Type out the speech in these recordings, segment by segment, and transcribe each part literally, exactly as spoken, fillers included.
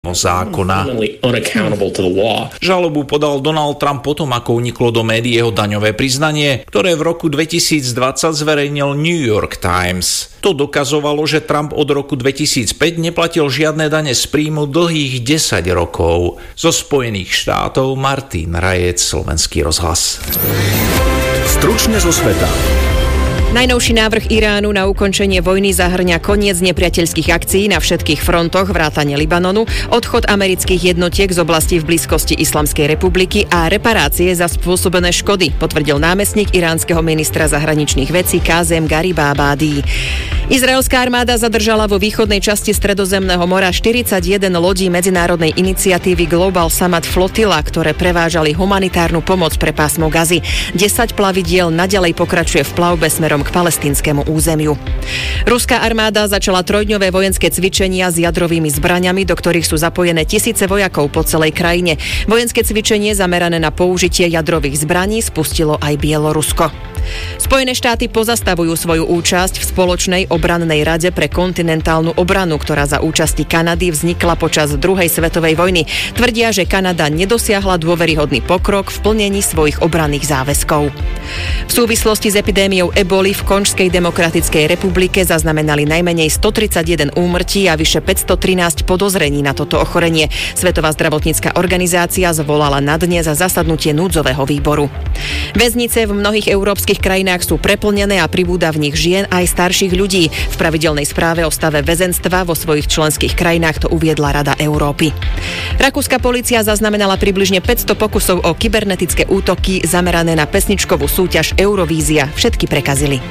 zákona. Žalobu podal Donald Trump potom, ako uniklo do médií jeho daňové priznanie, ktoré v roku dvetisícdvadsať zverejnil New York Times. To dokazovalo, že Trump od roku dvetisícpäť neplatil žiadne dane z príjmu dlhých desať rokov. Zo Spojených štátov Martin Rajec, Slovenský rozhlas. Stručne zo sveta. Najnovší návrh Iránu na ukončenie vojny zahŕňa koniec nepriateľských akcií na všetkých frontoch vrátane Libanonu, odchod amerických jednotiek z oblasti v blízkosti Islamskej republiky a reparácie za spôsobené škody, potvrdil námestník iránskeho ministra zahraničných vecí Kázem Garibabadi. Izraelská armáda zadržala vo východnej časti Stredozemného mora štyridsaťjeden lodí medzinárodnej iniciatívy Global Summit Flotilla, ktoré prevážali humanitárnu pomoc pre pásmo Gazy. desať plavidiel naďalej pokračuje v plavbe smerom k palestínskému územiu. Ruská armáda začala trojdňové vojenské cvičenia s jadrovými zbraňami, do ktorých sú zapojené tisíce vojakov po celej krajine. Vojenské cvičenie zamerané na použitie jadrových zbraní spustilo aj Bielorusko. Spojené štáty pozastavujú svoju účasť v spoločnej obrannej rade pre kontinentálnu obranu, ktorá za účasti Kanady vznikla počas druhej svetovej vojny. Tvrdia, že Kanada nedosiahla dôveryhodný pokrok v plnení svojich obranných záväzkov. V súvislosti s epidémiou eboli v Konžskej demokratickej republike zaznamenali najmenej stotridsaťjeden úmrtí a vyše päťstotrinásť podozrení na toto ochorenie. Svetová zdravotnícka organizácia zvolala na dnes za zasadnutie núdzového výboru. Väznice v mnohých európskych krajinách sú preplnené a pribúda v nich žien aj starších ľudí. V pravidelnej správe o stave väzenstva vo svojich členských krajinách to uviedla Rada Európy. Rakúska polícia zaznamenala približne päťsto pokusov o kybernetické útoky zamerané na pesničkovú súťaž Eurovízia. Všetky prekazili.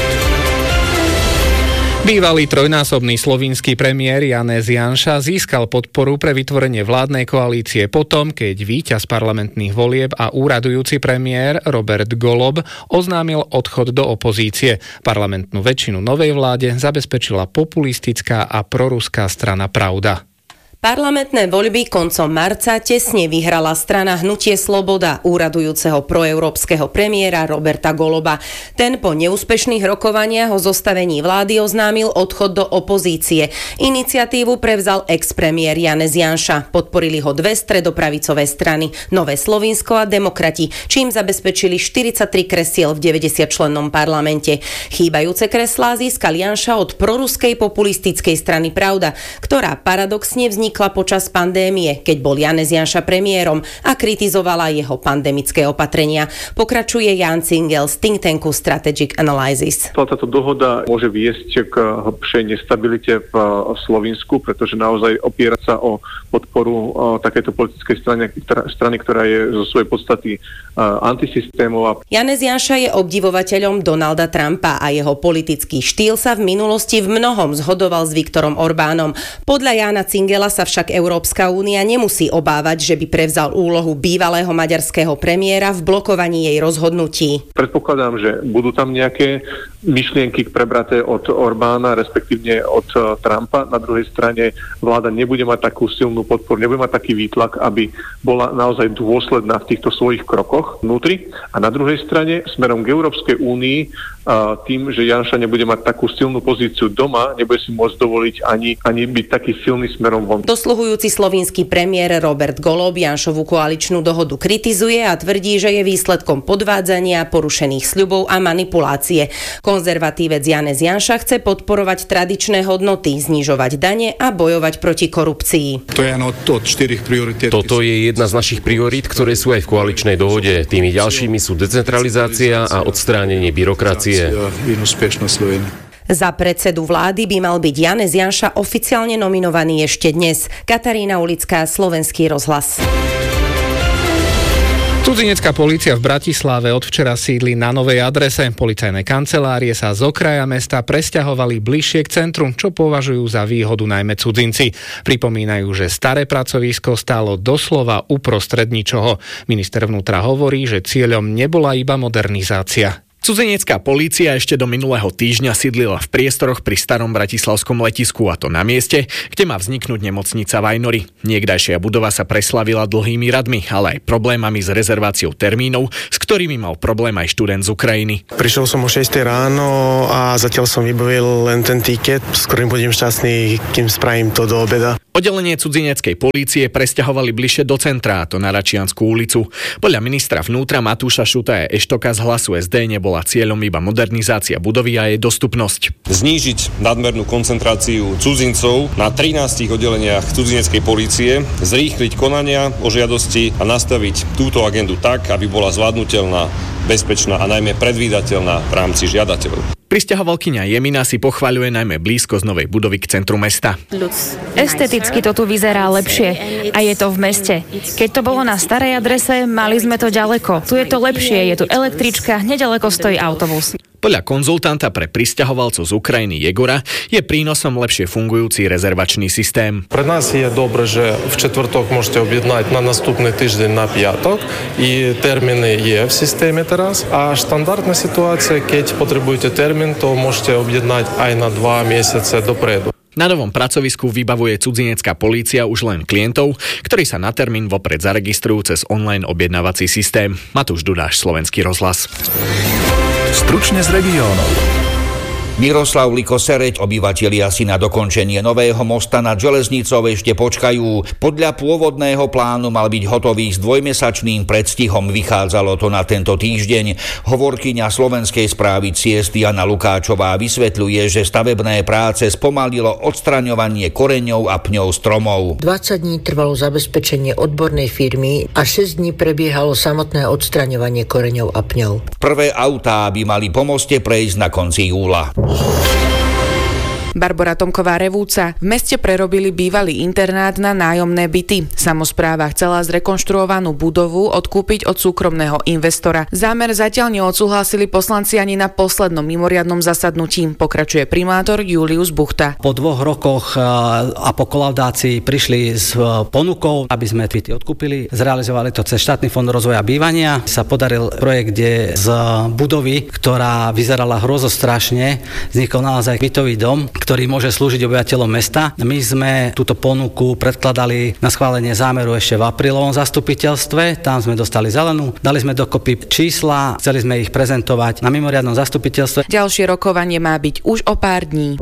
Bývalý trojnásobný slovinský premiér Janez Janša získal podporu pre vytvorenie vládnej koalície potom, keď víťaz parlamentných volieb a úradujúci premiér Robert Golob oznámil odchod do opozície. Parlamentnú väčšinu novej vláde zabezpečila populistická a proruská strana Pravda. Parlamentné voľby koncom marca tesne vyhrala strana Hnutie Sloboda úradujúceho proeurópskeho premiéra Roberta Goloba. Ten po neúspešných rokovaniach o zostavení vlády oznámil odchod do opozície. Iniciatívu prevzal ex-premiér Janez Janša. Podporili ho dve stredopravicové strany, Nové Slovinsko a Demokrati, čím zabezpečili štyridsaťtri kresiel v deväťdesiatčlennom parlamente. Chýbajúce kreslá získal Janša od proruskej populistickej strany Pravda, ktorá paradoxne vznikla počas pandémie, keď bol Janez Janša premiérom a kritizovala jeho pandemické opatrenia. Pokračuje Jan Cingel z think tanku Strategic Analysis. Táto dohoda môže viesť k hlbšej nestabilite v Slovinsku, pretože naozaj opierať sa o podporu takéto politickej strany, strany, ktorá je zo svojej podstaty antisystémová. Janez Janša je obdivovateľom Donalda Trumpa a jeho politický štýl sa v minulosti v mnohom zhodoval s Viktorom Orbánom. Podľa Jana Cingela sa však Európska únia nemusí obávať, že by prevzal úlohu bývalého maďarského premiéra v blokovaní jej rozhodnutí. Predpokladám, že budú tam nejaké myšlienky prebraté od Orbána, respektívne od Trumpa. Na druhej strane vláda nebude mať takú silnú podporu, nebude mať taký výtlak, aby bola naozaj dôsledná v týchto svojich krokoch vnútri. A na druhej strane, smerom k Európskej únii, tým, že Janša nebude mať takú silnú pozíciu doma, nebude si môcť dovoliť ani, ani byť taký silný smerom von. Dosluhujúci slovinský premiér Robert Golob Janšovú koaličnú dohodu kritizuje a tvrdí, že je výsledkom podvádzania, porušených sľubov a manipulácie. Konzervatívec Janez Janša chce podporovať tradičné hodnoty, znižovať dane a bojovať proti korupcii. To je jedno od štyroch priorít. Toto je jedna z našich priorít, ktoré sú aj v koaličnej dohode. Tými ďalšími sú decentralizácia a odstránenie byrokracie. Za predsedu vlády by mal byť Janez Janša oficiálne nominovaný ešte dnes. Katarína Ulická, Slovenský rozhlas. Cudzinecká polícia v Bratislave od včera sídli na novej adrese. Policajné kancelárie sa z okraja mesta presťahovali bližšie k centru, čo považujú za výhodu najmä cudzinci. Pripomínajú, že staré pracovisko stálo doslova uprostred ničoho. Minister vnútra hovorí, že cieľom nebola iba modernizácia. Cudzinecká polícia ešte do minulého týždňa sídlila v priestoroch pri starom bratislavskom letisku, a to na mieste, kde má vzniknúť nemocnica Vajnory. Niekdajšia budova sa preslavila dlhými radmi, ale aj problémami s rezerváciou termínov, s ktorými mal problém aj študent z Ukrajiny. Prišiel som o šiestej ráno a zatiaľ som vybavil len ten tiket, s ktorým budem šťastný, kým spravím to do obeda. Oddelenie cudzineckej polície presťahovali bližšie do centra, to na Račiansku ulicu. Podľa ministra vnútra Matúša Šutaja Eštoka z Hlasu es dé nebola cieľom iba modernizácia budovy a jej dostupnosť. Znížiť nadmernú koncentráciu cudzincov na trinástich oddeleniach cudzineckej polície, zrýchliť konania o žiadosti a nastaviť túto agendu tak, aby bola zvládnutelná, bezpečná a najmä predvídateľná v rámci žiadateľov. Prisťahovalkyňa Jemina si pochvaľuje najmä blízko z novej budovy k centru mesta. Esteticky to tu vyzerá lepšie a je to v meste. Keď to bolo na starej adrese, mali sme to ďaleko. Tu je to lepšie, je tu električka, nedaleko stojí autobus. Podľa konzultanta pre prisťahovalcov z Ukrajiny Jegora je prínosom lepšie fungujúci rezervačný systém. Pre nás je dobré, že v četvrtok môžete objednať na nastupný týždeň na piatok i termíny je v systéme teraz. A štandardná situácia, keď potrebujete termín, to môžete objednať aj na dva mesiace dopredu. Na novom pracovisku vybavuje cudzinecká polícia už len klientov, ktorí sa na termín vopred zaregistrujú cez online objednávací systém. Matúš Dudáš, Slovenský rozhlas. Stručne z regiónov. Miroslav Likosereď, obyvatelia si na dokončenie nového mosta nad železnicou ešte počkajú. Podľa pôvodného plánu mal byť hotový s dvojmesačným predstihom, vychádzalo to na tento týždeň. Hovorkyňa Slovenskej správy ciest Jana Lukáčová vysvetľuje, že stavebné práce spomalilo odstraňovanie koreňov a pňov stromov. dvadsať dní trvalo zabezpečenie odbornej firmy a šesť dní prebiehalo samotné odstraňovanie koreňov a pňov. Prvé autá by mali po moste prejsť na konci júla. Barbora Tomková Revúca. V meste prerobili bývalý internát na nájomné byty. Samospráva chcela zrekonštruovanú budovu odkúpiť od súkromného investora. Zámer zatiaľ neodsúhlasili poslanci ani na poslednom mimoriadnom zasadnutí, pokračuje primátor Julius Buchta. Po dvoch rokoch a po kolaudácii prišli s ponukou, aby sme byty odkúpili. Zrealizovali to cez štátny fond rozvoja bývania. Sa podaril projekt, kde z budovy, ktorá vyzerala hrozostrašne, vznikol naozaj bytový dom, ktorý môže slúžiť obyvateľom mesta. My sme túto ponuku predkladali na schválenie zámeru ešte v aprílovom zastupiteľstve. Tam sme dostali zelenú. Dali sme dokopy čísla, chceli sme ich prezentovať na mimoriadnom zastupiteľstve. Ďalšie rokovanie má byť už o pár dní.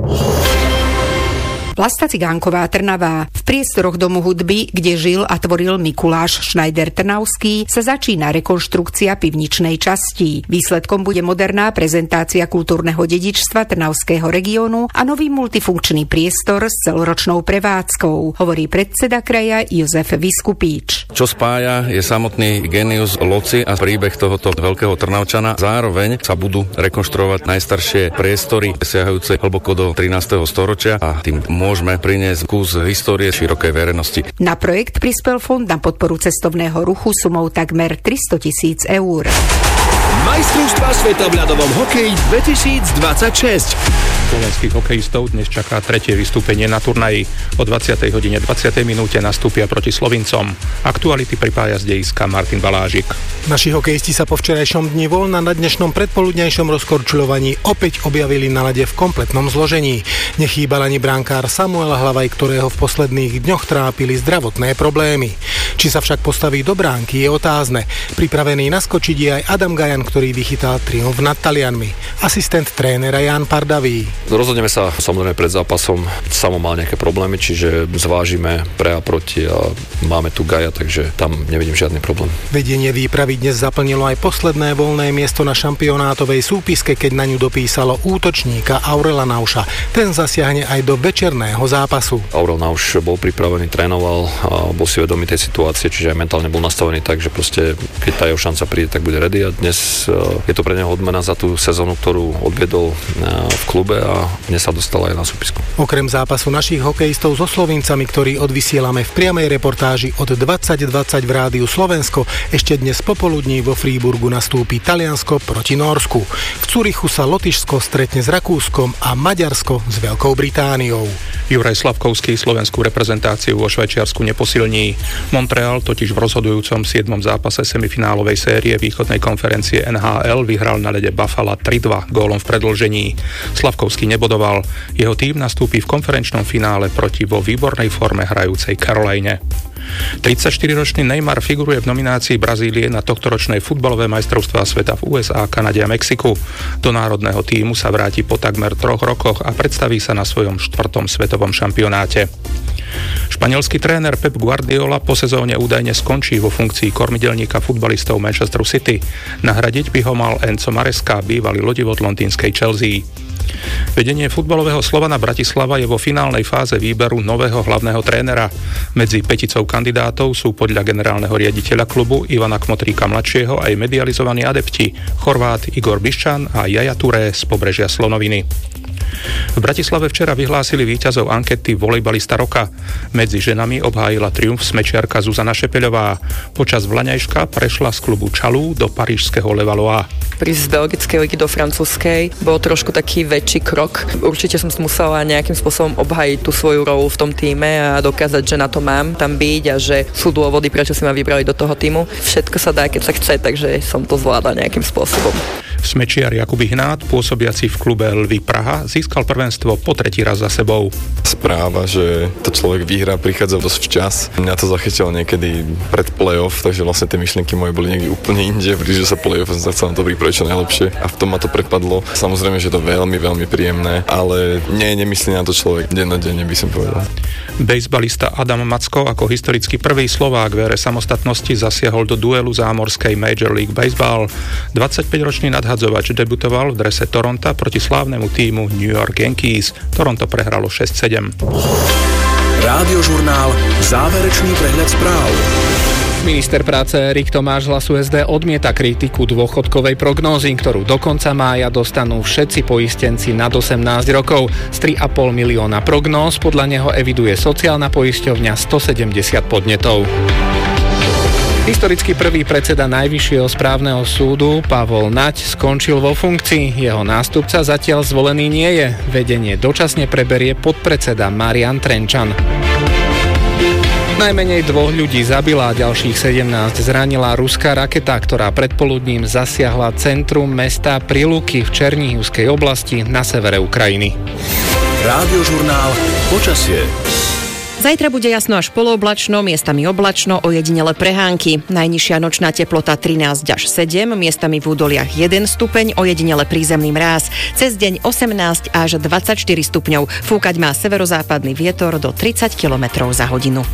Vlasta Cigánková Trnavá. V priestoroch Domu hudby, kde žil a tvoril Mikuláš Schneider Trnavský, sa začína rekonštrukcia pivničnej časti. Výsledkom bude moderná prezentácia kultúrneho dedičstva Trnavského regiónu a nový multifunkčný priestor s celoročnou prevádzkou, hovorí predseda kraja Jozef Vyskupíč. Čo spája je samotný génius loci a príbeh tohoto veľkého Trnavčana. Zároveň sa budú rekonštruovať najstaršie priestory siahajúce hlboko do trinásteho storočia a tým môžeme priniesť kus histórie širokej verejnosti. Na projekt prispel Fond na podporu cestovného ruchu sumou takmer tristotisíc eur. Majstrovstvá sveta v ľadovom hokeji dvetisícdvadsaťšesť. Slovenských hokejistov dnes čaká tretie vystúpenie na turnaji. O dvadsiatej hodine dvadsiatej minúte nastúpia proti Slovincom. Aktuality pripája z dejiska Martin Balážik. Naši hokejisti sa po včerajšom dni voľna na dnešnom predpoludňajšom rozkorčuľovaní opäť objavili na ľade v kompletnom zložení. Nechýbal ani brankár Samuel Hlavaj, ktorého v posledných dňoch trápili zdravotné problémy. Či sa však postaví do bránky, je otázne. Pripravený naskočiť je aj Adam Gajan, ktorý vychytal triumf nad Talianmi. Asistent trénera Jan Pardavý. Rozhodneme sa samozrejme pred zápasom. Samo mal nejaké problémy, čiže zvážime pre a proti a máme tu Gaja, takže tam nevidím žiadny problém. Vedenie výpravy dnes zaplnilo aj posledné voľné miesto na šampionátovej súpiske, keď na ňu dopísalo útočníka Aurela Nauša. Ten zasiahne aj do večerného zápasu. Aurel Nauš bol pripravený, trénoval a bol si vedomý tej situácie, čiže aj mentálne bol nastavený tak, že proste keď tá jeho šanca príde, tak bude ready a dnes je to pre neho odmena za tú sezónu, ktorú odviedol v klube a dnes sa dostala aj na súpisku. Okrem zápasu našich hokejistov so Slovincami, ktorý odvysielame v priamej reportáži od dvadsať dvadsať v rádiu Slovensko, ešte dnes popoludní vo Fríburgu nastúpi Taliansko proti Nórsku. V Curichu sa Lotyšsko stretne s Rakúskom a Maďarsko s Veľkou Britániou. Juraj Slavkovský slovenskú reprezentáciu vo Švajčiarsku neposilní. Montreal totiž v rozhodujúcom siedmom zápase semifinálovej série východnej konferencie en há el vyhral na ľade Buffalo tri dva gólom v predĺžení. Slavkovský nebodoval. Jeho tím nastúpi v konferenčnom finále proti vo výbornej forme hrajúcej Caroline. tridsaťštyriročný Neymar figuruje v nominácii Brazílie na tohtoročnej futbalové majstrovstvá sveta v ú es á, Kanade a Mexiku. Do národného tímu sa vráti po takmer troch rokoch a predstaví sa na svojom štvrtom svetovom šampionáte. Španielský tréner Pep Guardiola po sezóne údajne skončí vo funkcii kormidelníka futbalistov Manchester City. Nahradiť by ho mal Enzo Maresca, bývalý lodivot londýnskej Chelsea. Vedenie futbalového Slovana Bratislava je vo finálnej fáze výberu nového hlavného trénera. Medzi peticou kandidátov sú podľa generálneho riaditeľa klubu Ivana Kmotríka mladšieho aj medializovaní adepti Chorvát Igor Biščan a Yaya Touré z pobrežia Slonoviny. V Bratislave včera vyhlásili víťazov ankety volejbalista roka. Medzi ženami obhájila triumf smečiarka Zuzana Šepeľová. Počas vlaňajška prešla z klubu Čalu do parížskeho Levallois. Prísť z belgickej ligy do francúzskej bol trošku taký väčší krok. Určite som musela nejakým spôsobom obhájiť tú svoju rolu v tom tíme a dokázať, že na to mám tam byť a že sú dôvody, prečo si ma vybrali do toho týmu. Všetko sa dá, keď sa chce, takže som to zvládla nejakým spôsobom. Smečiar Jakub Ihnát, pôsobiaci v klube Lvy Praha, získal prvenstvo po tretí raz za sebou. Správa, že to človek vyhrá, prichádza dosť včas. Mňa to zachytilo niekedy pred play-off, takže vlastne tie myšlienky moje boli niekde úplne inde, pretože sa play-off som sa chcel na to pripraviť čo najlepšie a v tom ma to prepadlo. Samozrejme, že je to veľmi, veľmi príjemné, ale nie, nemyslí na to človek dennodenne, by som povedal. Bejsbalista Adam Macko ako historicky prvý Slovák v ére samostatnosti zasiahol do duelu zámorskej Major League Baseball. dvadsaťpäťročný nadhadzovač debutoval v drese Toronta proti slávnemu tímu New York Yankees. Toronto prehralo šesť sedem. Rádiožurnál Záverečný prehľad správ. Minister práce Erik Tomáš z hlasu es dé odmieta kritiku dôchodkovej prognózy, ktorú do konca mája dostanú všetci poistenci nad osemnásť rokov. Z tri a pol milióna prognóz podľa neho eviduje sociálna poisťovňa stosedemdesiat podnetov. Historicky prvý predseda Najvyššieho správneho súdu Pavol Naď skončil vo funkcii. Jeho nástupca zatiaľ zvolený nie je. Vedenie dočasne preberie podpredseda Marian Trenčan. Najmenej dvoch ľudí zabila a ďalších sedemnásť zranila ruská raketa, ktorá predpoludním zasiahla centrum mesta Priluky v Černihivskej oblasti na severe Ukrajiny. Rádiožurnál Počasie. Zajtra bude jasno až polooblačno, miestami oblačno, ojedinele prehánky. Najnižšia nočná teplota trinásť až sedem, miestami v údoliach jeden stupeň, ojedinele prízemný mráz. Cez deň osemnásť až dvadsaťštyri stupňov. Fúkať má severozápadný vietor do tridsať kilometrov za hodinu.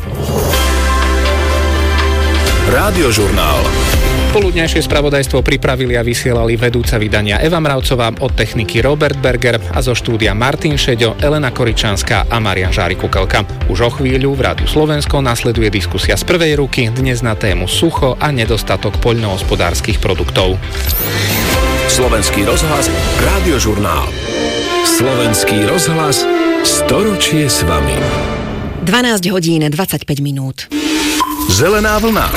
Rádiožurnál. Poludnejšie spravodajstvo pripravili a vysielali vedúca vydania Eva Mravcová, od techniky Robert Berger a zo štúdia Martin Šeďo, Elena Koričanská a Marian Žári-Kukelka. Už o chvíľu v Rádiu Slovensko nasleduje diskusia z prvej ruky, dnes na tému sucho a nedostatok poľnohospodárskych produktov. Slovenský rozhlas, Rádiožurnál. Slovenský rozhlas, storočie s vami. dvanásť hodín dvadsaťpäť minút. Zelená vlna.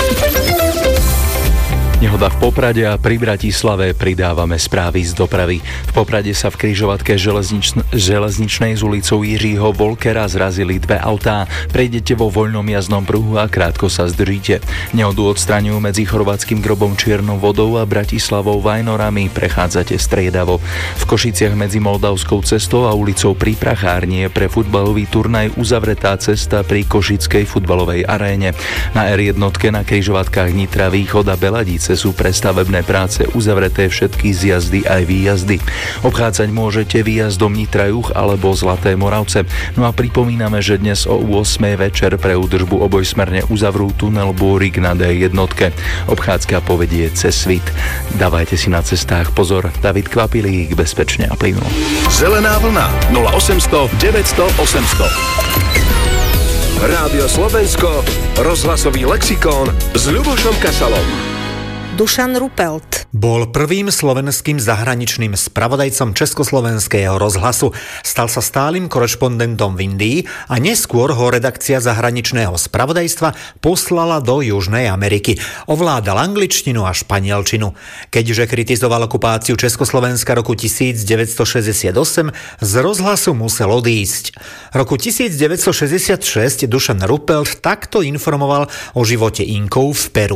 Nehoda v Poprade a pri Bratislave, pridávame správy z dopravy. V Poprade sa v križovatke železničn- železničnej s ulicou Jiřího Volkera zrazili dve autá. Prejdete vo voľnom jazdnom pruhu a krátko sa zdržíte. Nehodu odstraňujú medzi chorvátskym Grobom Čiernou Vodou a Bratislavou Vajnorami. Prechádzate striedavo. V Košiciach medzi Moldavskou cestou a ulicou pri Prachárni je pre futbalový turnaj uzavretá cesta pri Košickej futbalovej aréne. Na er jednotke na križovatkách Nitra Východ a Beladice sú pre stavebné práce uzavreté všetky zjazdy aj výjazdy. Obchádzať môžete výjazdom Nitra Juh alebo Zlaté Moravce. No a pripomíname, že dnes o ôsmej večer pre údržbu obojsmerne uzavrú tunel Búrik na dé jednotke. Obchádzka povedie cez Svit. Dávajte si na cestách pozor. David Kvapilík, bezpečne a plynulo. Zelená vlna nula osemsto deväťsto osemsto. Rádio Slovensko, rozhlasový lexikón s Ľubošom Kasalom. Dušan Rupelt bol prvým slovenským zahraničným spravodajcom Československého rozhlasu. Stal sa stálym korešpondentom v Indii a neskôr ho redakcia zahraničného spravodajstva poslala do Južnej Ameriky. Ovládal angličtinu a španielčinu. Keďže kritizoval okupáciu Československa roku devätnásťstošesťdesiatosem, z rozhlasu musel odísť. Roku devätnásťstošesťdesiatšesť Dušan Rupelt takto informoval o živote Inkov v Peru.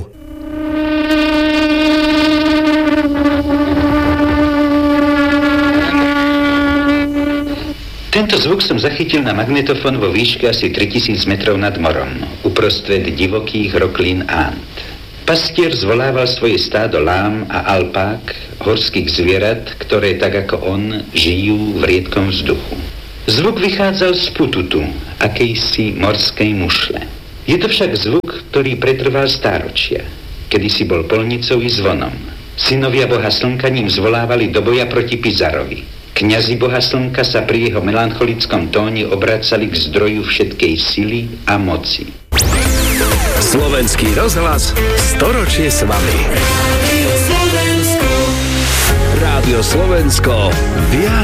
Tento zvuk som zachytil na magnetofón vo výške asi tritisíc metrov nad morom, uprostred divokých roklín Ant. Pastier zvolával svoje stádo lám a alpák, horských zvierat, ktoré tak ako on žijú v riedkom vzduchu. Zvuk vychádzal z Pututu, akejsi morskej mušle. Je to však zvuk, ktorý pretrval stáročia. Kedysi bol polnicou i zvonom. Synovia boha slnka ním zvolávali do boja proti Pizarovi. Kňazi boha slnka sa pri jeho melancholickom tóne obracali k zdroju všetkej sily a moci. Slovenský rozhlas storočie s vami. Rádio Slovensko, viac